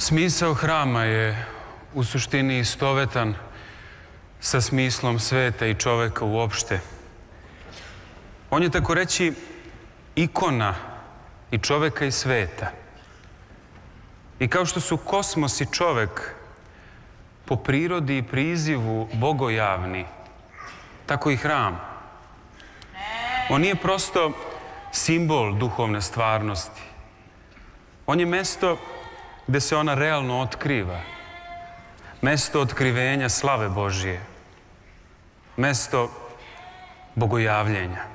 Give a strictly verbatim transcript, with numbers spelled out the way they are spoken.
Smisao hrama je u suštini istovetan sa smislom sveta i čoveka uopšte. On je tako reći ikona i čoveka i sveta. I kao što su kosmos i čovek po prirodi i prizivu bogojavni, tako i hram. On nije prosto simbol duhovne stvarnosti. On je mesto gde se ona realno otkriva. Mesto otkrivenja slave Božije. Mesto bogojavljenja.